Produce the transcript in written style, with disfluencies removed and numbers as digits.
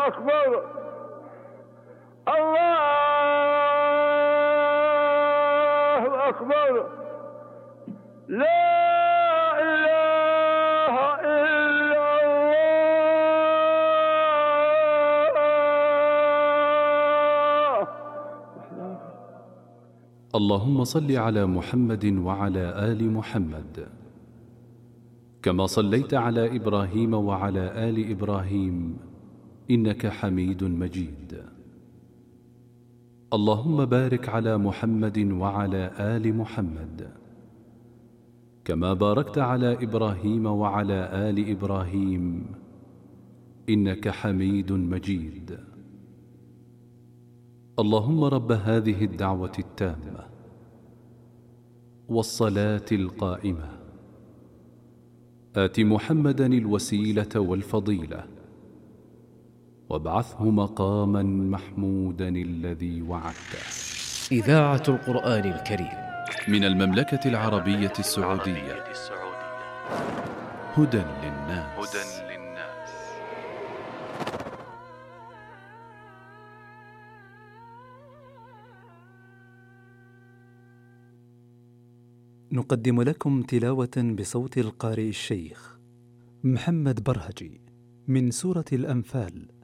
أكبر الله أكبر لا إله إلا الله. اللهم صل على محمد وعلى آل محمد كما صليت على إبراهيم وعلى آل إبراهيم إنك حميد مجيد. اللهم بارك على محمد وعلى آل محمد كما باركت على إبراهيم وعلى آل إبراهيم إنك حميد مجيد. اللهم رب هذه الدعوة التامة والصلاة القائمة آت محمدا الوسيلة والفضيلة وابعثه مقاما محمودا الذي وعدته. إذاعة القرآن الكريم من المملكة العربية السعودية. هدى للناس. نقدم لكم تلاوة بصوت القارئ الشيخ محمد برهجي من سورة الأنفال